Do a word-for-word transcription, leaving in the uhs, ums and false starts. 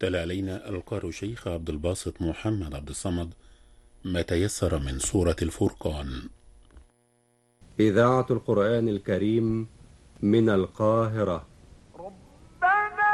تلا علينا القارئ الشيخ عبد الباسط محمد عبد الصمد ما تيسر من سورة الفرقان. إذاعة القرآن الكريم من القاهرة.